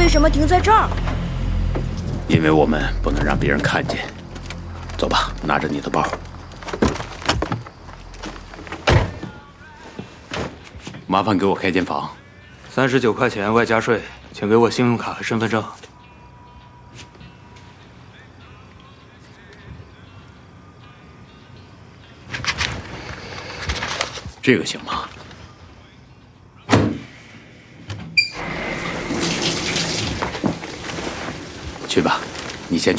为什么停在这儿？ 因为我们不能让别人看见。走吧，拿着你的包。麻烦给我开间房。 39块钱外加税，请给我信用卡和身份证。 这个行吗？去吧。